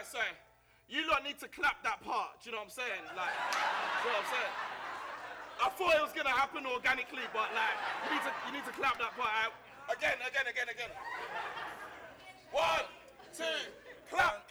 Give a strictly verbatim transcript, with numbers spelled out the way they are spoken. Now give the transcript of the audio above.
sorry, sorry. You lot need to clap that part. Do you know what I'm saying? Like, do you know what I'm saying? I thought it was gonna happen organically, but like, you need to, you need to clap that part out. Again, again, again, again. One, two, clap.